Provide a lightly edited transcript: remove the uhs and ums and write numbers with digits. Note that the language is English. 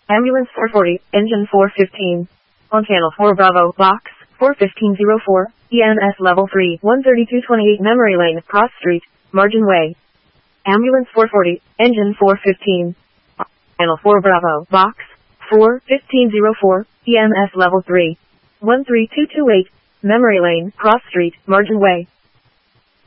Ambulance 440, engine 415. On channel 4 Bravo, box 41504, EMS level 3, 13228 Memory Lane, Cross Street, Margin Way. Ambulance 440, engine 415. Channel 4 Bravo, box 41504, EMS level 3, 13228, Memory Lane, Cross Street, Margin Way.